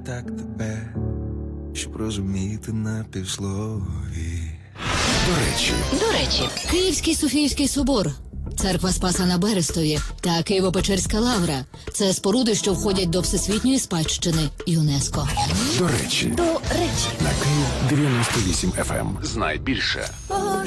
так тебе, щоб розуміти на півслові. До речі, Київський Софійський собор, церква Спаса на Берестові та Києво-Печерська лавра – це споруди, що входять до всесвітньої спадщини ЮНЕСКО. До речі. На Київ 98 FM. Знай більше.